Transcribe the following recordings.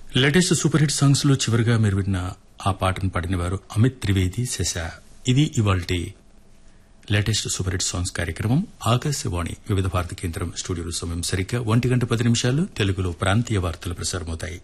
Latest super hit songs లో చివరిగా మీరు విన్న ఆ పాటను పాడిన వారు అమిత్ త్రివేది శశ. ఇది ఇవాల్టి లేటెస్ట్ సూపర్ హిట్ సాంగ్స్ కార్యక్రమం. ఆకాశవాణి వివిధ భారతి కేంద్రం స్టూడియోలో సమయం సరిగ్గా 1:10 తెలుగులో ప్రాంతీయ వార్తలు ప్రసారమవుతాయి.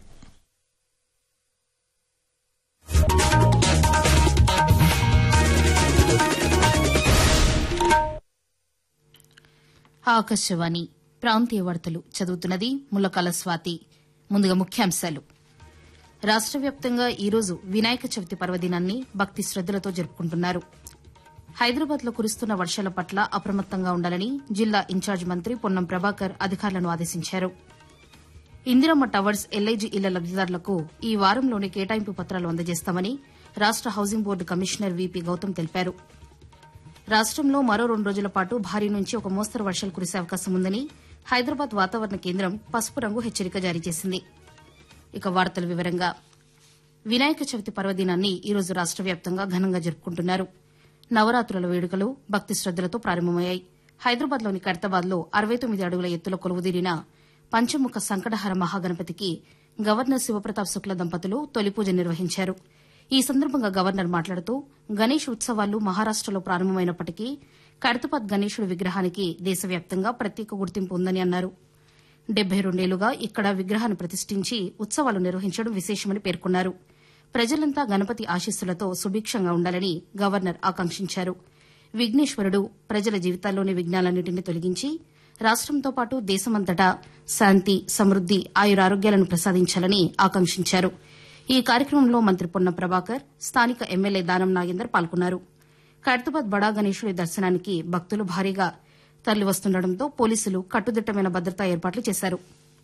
ఆకాశవాణి ప్రాంతీయ వార్తలు చదువుతున్నది ముల్లకాల స్వాతి. ముందుగా ముఖ్యాంశాలు. రాష్ట వ్యాప్తంగా ఈరోజు వినాయక చవితి పర్వదినాన్ని భక్తి శ్రద్దలతో జరుపుకుంటున్నారు. హైదరాబాద్లో కురుస్తున్న వర్షాల పట్ల అప్రమత్తంగా ఉండాలని జిల్లా ఇన్ఛార్జ్ మంత్రి పొన్నం ప్రభాకర్ అధికారులను ఆదేశించారు. ఇందిరమ్మ టవర్స్ ఎల్ఐజీ ఇళ్ల లబ్దిదారులకు ఈ వారంలోనే కేటాయింపు పత్రాలు అందజేస్తామని రాష్ట housing board commissioner VP Gautam తెలిపారు. రాష్టంలో మరో 2 రోజుల పాటు భారీ నుంచి ఒక మోస్తరు వర్షాలు కురిసే అవకాశం ఉందని హైదరాబాద్ వాతావరణ కేంద్రం పసుపు రంగు హెచ్చరిక జారీ చేసింది. ఇక వార్తల వివరంగా వినాయక చవితి పర్వదినాన్ని ఈరోజు రాష్ట వ్యాప్తంగా ఘనంగా జరుపుకుంటున్నారు. నవరాత్రుల వేడుకలు భక్తి శ్రద్దలతో ప్రారంభమయ్యాయి. హైదరాబాద్లోని ఖైరతాబాద్లో 69 అడుగుల ఎత్తులో కొలువుదీరిన పంచముఖ సంకటహర మహాగణపతికి గవర్నర్ శివప్రతాప్ శుక్ల దంపతులు తొలి పూజ నిర్వహించారు. ఈ సందర్భంగా గవర్నర్ మాట్లాడుతూ గణేష్ ఉత్సవాలు మహారాష్టలో ప్రారంభమైనప్పటికీ ఖైరతాబాద్ గణేశుడి విగ్రహానికి దేశవ్యాప్తంగా ప్రత్యేక గుర్తింపు ఉందని అన్నారు. 72 ఏళ్లుగా ఇక్కడ విగ్రహాన్ని ప్రతిష్ఠించి ఉత్సవాలు నిర్వహించడం విశేషమని పేర్కొన్నారు. ప్రజలంతా గణపతి ఆశీస్సులతో సుభిక్షంగా ఉండాలని గవర్నర్ ఆకాంక్షించారు. విఘ్నేశ్వరుడు ప్రజల జీవితాల్లోని విఘ్నాలన్నింటినీ తొలగించి రాష్టంతో పాటు దేశమంతటా శాంతి, సమృద్ది, ఆయురారోగ్యాలను ప్రసాదించాలని ఆకాంక్షించారు. ఈ కార్యక్రమంలో మంత్రి పొన్నం ప్రభాకర్, స్థానిక ఎమ్మెల్యే దానం నాగేందర్ పాల్గొన్నారు. ఖైరతాబాద్ బడా గణేశుడి దర్శనానికి భక్తులు భారీగా తరలివస్తుండటంతో పోలీసులు కట్టుదిట్టమైన భద్రతా ఏర్పాట్లు చేశారు.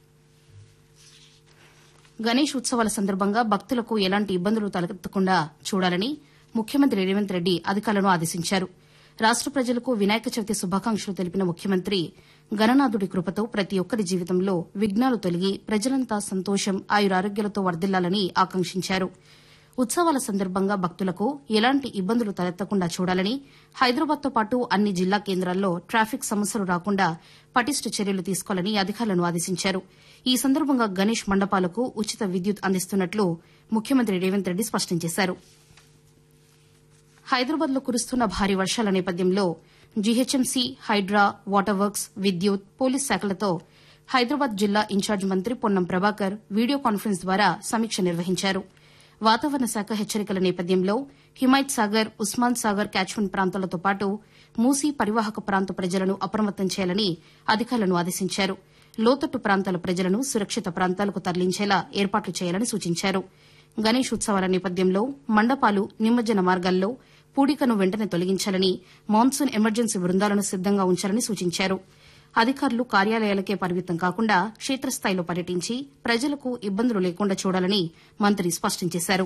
గణేష్ ఉత్సవాల సందర్భంగా భక్తులకు ఎలాంటి ఇబ్బందులు తలెత్తకుండా చూడాలని ముఖ్యమంత్రి రేవంత్ రెడ్డి అధికారులను ఆదేశించారు. రాష్ట ప్రజలకు వినాయక చవితి శుభాకాంక్షలు తెలిపిన ముఖ్యమంత్రి గణనాథుడి కృపతో ప్రతి ఒక్కరి జీవితంలో విఘ్నాలు తొలగి ప్రజలంతా సంతోషం, ఆయురారోగ్యాలతో వర్ధిల్లాలని ఆకాంక్షించారు. ఉత్సవాల సందర్భంగా భక్తులకు ఎలాంటి ఇబ్బందులు తలెత్తకుండా చూడాలని హైదరాబాద్తో పాటు అన్ని జిల్లా కేంద్రాల్లో ట్రాఫిక్ సమస్యలు రాకుండా పటిష్ట చర్యలు తీసుకోవాలని అధికారులను ఆదేశించారు. ఈ సందర్భంగా గణేష్ మండపాలకు ఉచిత విద్యుత్ అందిస్తున్నట్లు ముఖ్యమంత్రి రేవంత్ రెడ్డి స్పష్టం చేశారు. హైదరాబాద్లో కురుస్తున్న భారీ వర్షాల నేపథ్యంలో జీహెచ్ఎంసీ, హైడ్రా, వాటర్ వర్క్స్, విద్యుత్, పోలీస్ శాఖలతో హైదరాబాద్ జిల్లా ఇన్ఛార్జ్ మంత్రి పొన్నం ప్రభాకర్ వీడియో కాన్ఫరెన్స్ ద్వారా సమీక్ష నిర్వహించారు. వాతావరణ శాఖ హెచ్చరికల నేపథ్యంలో హిమాయత్ సాగర్, ఉస్మాన్ సాగర్ క్యాచ్మెంట్ ప్రాంతాలతో పాటు మూసీ పరివాహక ప్రాంత ప్రజలను అప్రమత్తం చేయాలని అధికారులను ఆదేశించారు. లోతట్టు ప్రాంతాల ప్రజలను సురక్షిత ప్రాంతాలకు తరలించేలా ఏర్పాట్లు చేయాలని సూచించారు. గణేష్ ఉత్సవాల నేపథ్యంలో మండపాలు, నిమజ్జన మార్గాల్లో పూడికను వెంటనే తొలగించాలని, మాన్సూన్ ఎమర్జెన్సీ బృందాలను సిద్దంగా ఉంచాలని సూచించారు. అధికారులు కార్యాలయాలకే పరిమితం కాకుండా క్షేత్రస్థాయిలో పర్యటించి ప్రజలకు ఇబ్బందులు లేకుండా చూడాలని మంత్రి స్పష్టం చేశారు.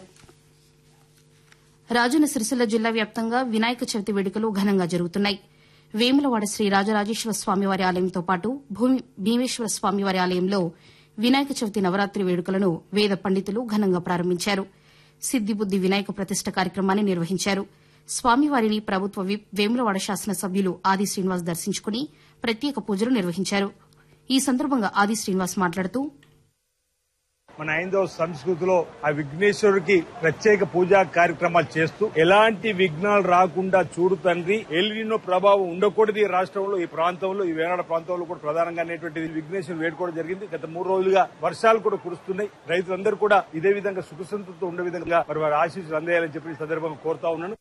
రాజన్న సిరిసిల్ల జిల్లా వ్యాప్తంగా వినాయక చవితి వేడుకలు ఘనంగా జరుగుతున్నాయి. వేములవాడ శ్రీ రాజరాజేశ్వర స్వామివారి ఆలయంతో పాటు భీమేశ్వర స్వామివారి ఆలయంలో వినాయక చవితి నవరాత్రి వేడుకలను వేద పండితులు ఘనంగా ప్రారంభించారు. సిద్దిబుద్ది వినాయక ప్రతిష్ట కార్యక్రమాన్ని నిర్వహించారు. స్వామివారిని ప్రభుత్వ విప్, వేములవాడ శాసనసభ్యులు ఆది శ్రీనివాస్ దర్శించుకుని ప్రత్యేక పూజలు నిర్వహించారు. ఈ సందర్భంగా ఆది శ్రీనివాస్ మాట్లాడుతూ, మన హైందవ సంస్కృతిలో ఆ విఘ్నేశ్వరుడికి ప్రత్యేక పూజా కార్యక్రమాలు చేస్తూ ఎలాంటి విఘ్నాలు రాకుండా చూడు తండ్రి, ఎల్నినో ప్రభావం ఉండకూడదు ఈ రాష్ట్రంలో, ఈ ప్రాంతంలో, ఈ వేనాడ ప్రాంతంలో కూడా ప్రధానంగా అనేటువంటి విఘ్నేశ్వరుడు వేడుకోవడం జరిగింది. గత 3 రోజులుగా వర్షాలు కూడా కురుస్తున్నాయి. రైతులందరూ కూడా ఇదే విధంగా సుఖసంతృప్తితో ఉండే విధంగా మరి వారి ఆశీస్సులు అందేయాలని చెప్పి ఈ సందర్భంగా కోరుతా ఉన్నాను.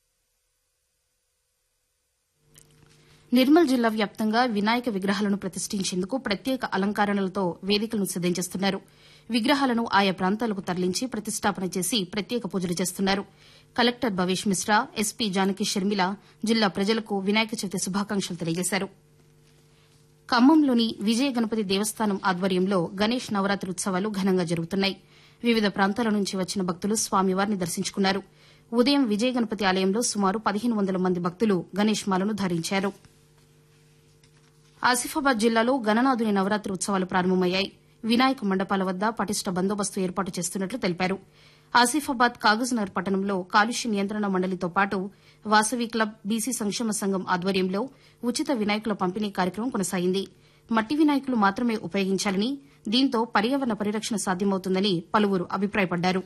నిర్మల్ జిల్లా వ్యాప్తంగా వినాయక విగ్రహాలను ప్రతిష్ఠించేందుకు ప్రత్యేక అలంకరణలతో వేదికలను సిద్దం చేస్తున్నారు. విగ్రహాలను ఆయా ప్రాంతాలకు తరలించి ప్రతిష్టాపన చేసి ప్రత్యేక పూజలు చేస్తున్నారు. కలెక్టర్ భవేష్ మిశ్రా, ఎస్పీ జానకి షర్మిల జిల్లా ప్రజలకు వినాయక చవితి శుభాకాంక్షలు తెలియజేశారు. ఖమ్మంలోని విజయ గణపతి దేవస్థానం ఆధ్వర్యంలో గణేష్ నవరాత్రి ఉత్సవాలు ఘనంగా జరుగుతున్నాయి. వివిధ ప్రాంతాల నుంచి వచ్చిన భక్తులు స్వామివారిని దర్శించుకున్నారు. ఉదయం విజయ గణపతి ఆలయంలో సుమారు 1500 మంది భక్తులు గణేష్ మాలను ధరించారు. ఆసిఫాబాద్ జిల్లాలో గణనాథుని నవరాత్రి ఉత్సవాలు ప్రారంభమయ్యాయి. వినాయక మండపాల వద్ద పటిష్ట బందోబస్తు ఏర్పాటు చేస్తున్నట్లు తెలిపారు. ఆసిఫాబాద్ కాగజ్నగర్ పట్టణంలో కాలుష్య నియంత్రణ మండలితో పాటు వాసవి క్లబ్, బీసీ సంక్షేమ సంఘం ఆధ్వర్యంలో ఉచిత వినాయకుల పంపిణీ కార్యక్రమం కొనసాగింది. మట్టి వినాయకులు మాత్రమే ఉపయోగించాలని, దీంతో పర్యావరణ పరిరక్షణ సాధ్యమవుతుందని పలువురు అభిప్రాయపడ్డారు.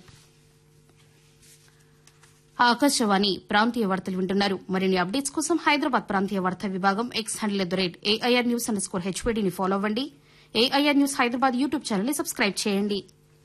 ఆకాశవాణి ప్రాంతీయ వార్తలు వింటున్నారు. మరిన్ని అప్డేట్స్ కోసం హైదరాబాద్ ప్రాంతీయ వార్తా విభాగం ఎక్స్ హ్యాండిల్ @AIRnews_HPDని ఫాలో అవ్వండి. ఏఐఆర్ న్యూస్ హైదరాబాద్ యూట్యూబ్ ఛానల్ని సబ్స్క్రైబ్ చేయండి.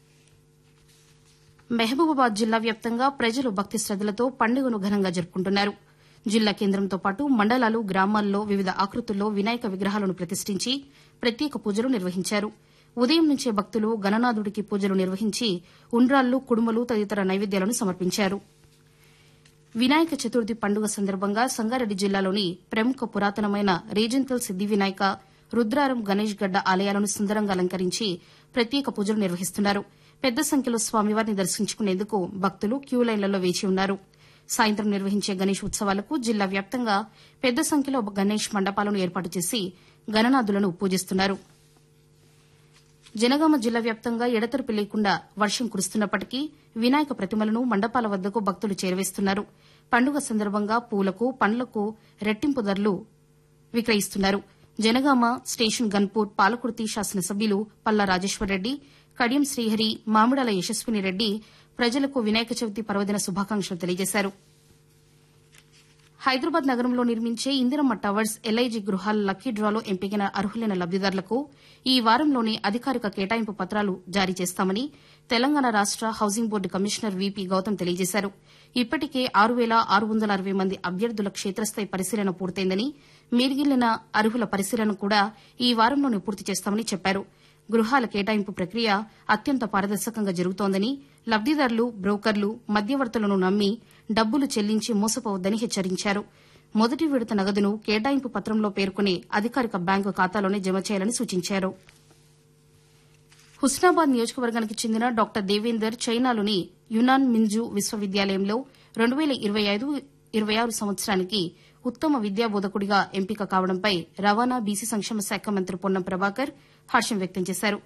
మహబూబాబాద్ జిల్లా వ్యాప్తంగా ప్రజలు భక్తి శ్రద్దలతో పండుగను ఘనంగా జరుపుకుంటున్నారు. జిల్లా కేంద్రంతో పాటు మండలాలు, గ్రామాల్లో వివిధ ఆకృతుల్లో వినాయక విగ్రహాలను ప్రతిష్ఠించి ప్రత్యేక పూజలు నిర్వహించారు. ఉదయం నుంచే భక్తులు గణనాథుడికి పూజలు నిర్వహించి ఉండ్రాళ్లు, కుడుములు తదితర నైవేద్యాలను సమర్పించారు. వినాయక చతుర్థి పండుగ సందర్భంగా సంగారెడ్డి జిల్లాలోని ప్రముఖ పురాతనమైన రీజెంటల్ సిద్ది వినాయక, రుద్రారం, గణేష్ గడ్డ ఆలయాలను సుందరంగా అలంకరించి ప్రత్యేక పూజలు నిర్వహిస్తున్నారు. పెద్ద సంఖ్యలో స్వామివారిని దర్శించుకునేందుకు భక్తులు క్యూలైన్లలో వేచి ఉన్నారు. సాయంత్రం నిర్వహించే గణేష్ ఉత్సవాలకు జిల్లా వ్యాప్తంగా పెద్ద సంఖ్యలో గణేష్ మండపాలను ఏర్పాటు చేసి గణనాథులను పూజిస్తున్నారు. జనగామ జిల్లా వ్యాప్తంగా ఎడతెరిపి లేకుండా వర్షం కురుస్తున్నప్పటికీ వినాయక ప్రతిమలను మండపాల వద్దకు భక్తులు చేరవేస్తున్నారు. పండుగ సందర్భంగా పూలకు, పండ్లకు రెట్టింపు ధరలు విక్రయిస్తున్నారు. జనగామ స్టేషన్ గన్పూర్, పాలకుర్తి శాసనసభ్యులు పల్లా రాజేశ్వరరెడ్డి, కడియం శ్రీహరి, మామిడాల యశస్వినిరెడ్డి ప్రజలకు వినాయక చవితి పర్వదిన శుభాకాంక్షలు తెలియజేశారు. హైదరాబాద్ నగరంలో నిర్మించే ఇందిరమ్మ టవర్స్, ఎల్ఐజీ గృహాల లక్కీ డ్రాలో ఎంపికైన అర్హులైన లబ్దిదారులకు ఈ వారంలోనే అధికారిక కేటాయింపు పత్రాలు జారీ చేస్తామని తెలంగాణ రాష్ట housing board commissioner VP Gautam తెలియజేశారు. ఇప్పటికే 6,660 మంది అభ్యర్థుల క్షేత్రస్థాయి పరిశీలన పూర్తయిందని, మిగిలిన అర్హుల పరిశీలన కూడా ఈ వారంలోనే పూర్తి చేస్తామని చెప్పారు. గృహాల కేటాయింపు ప్రక్రియ అత్యంత పారదర్శకంగా జరుగుతోందని, లబ్దిదారులు, బ్రోకర్లు, మధ్యవర్తులను నమ్మి డబ్బులు చెల్లించి మోసపోవద్దని హెచ్చరించారు. మొదటి విడత నగదును కేటాయింపు పత్రంలో పేర్కొనే అధికారిక బ్యాంకు ఖాతాలోనే జమ చేయాలని సూచించారు. హుస్నాబాద్ నియోజకవర్గానికి చెందిన డాక్టర్ దేవేందర్ చైనాలోని యునాన్ మింజు విశ్వవిద్యాలయంలో 2025-26 సంవత్సరానికి ఉత్తమ విద్యా బోధకుడిగా ఎంపిక కావడంపై రవాణా, బీసీ సంక్షేమ శాఖ మంత్రి పొన్నం ప్రభాకర్ హర్షం వ్యక్తం చేశారు.